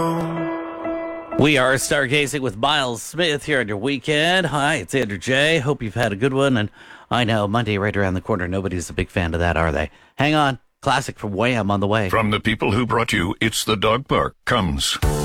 We are stargazing with Miles Smith here on your weekend. Hi, it's Andrew J. Hope you've had a good one. And I know, Monday right around the corner. Nobody's a big fan of that, are they? Hang on. Classic from Wham on the way. From the people who brought you It's the Dog Park comes